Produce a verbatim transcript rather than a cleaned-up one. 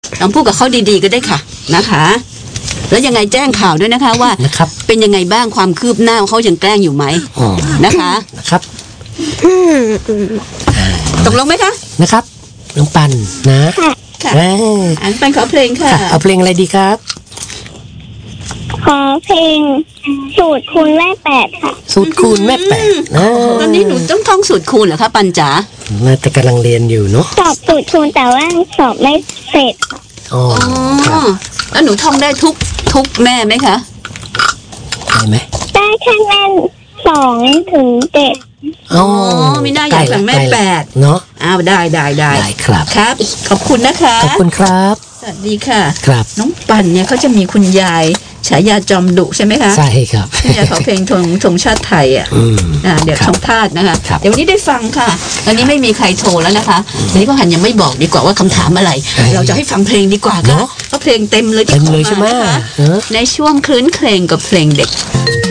ลองพูดกับเขาดีๆก็ได้ค่ะนะคะแล้วยังไงแจ้งข่าวด้วยนะคะว่าเป็นยังไงบ้างความคืบหน้าเขายังแกล้งอยู่ไหมนะคะนะครับตกลงไหมคะนะครับน้องปันนะค่ะอันปันขอเพลงค่ะเอาเพลงอะไรดีครับขอเพลงสูตรคูณแม่แปดค่ะสูตรคูณแม่แปดตอนนี้หนูต้องท่องสูตรคูณเหรอคะปันจ๋าน่าจะกำลังเรียนอยู่เนาะสอบสูตรคูณแต่ว่าสอบไม่เสร็จอ๋อแล้วหนูท่องได้ทุกทุกแม่ไหมคะได้ไหมได้แค่แม่สองถึงเจ็ดอ๋อไม่ได้อย่างแบบแม่แปดเนาะอ้าวได้ได้ได้ได้ครับครับขอบคุณนะคะขอบคุณครับสวัสดีค่ะครับน้องปันเนี่ยเขาจะมีคุณยายฉายาจอมดุใช่ไหมคะใช่ครับที่จะขอเพลงธงธงชาติไทยอ่ะอ่าเดี๋ยวทงทาสนะคะเดี๋ยววันนี้ได้ฟังค่ะตอนนี้ไม่มีใครโทรแล้วนะคะวันนี้ก็หันยังไม่บอกดีกว่าว่าคำถามอะไรเราจะให้ฟังเพลงดีกว่าค่ะเพราะเพลงเต็มเลยเต็มเลยใช่ไหมในช่วงคลื้นเพลงกับเพลงเด็ก